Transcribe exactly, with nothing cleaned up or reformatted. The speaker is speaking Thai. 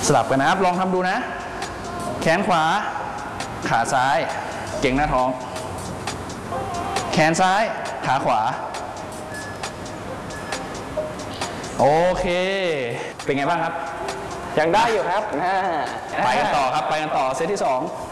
สลับกันนะครับลองทำดูนะแขนขวาขาซ้ายเก่งหน้าท้องแขนซ้ายขาขวาโอเคเป็นไงบ้างครับยังได้อยู่ครับไปกันต่อครับไปกันต่อเซตที่สอง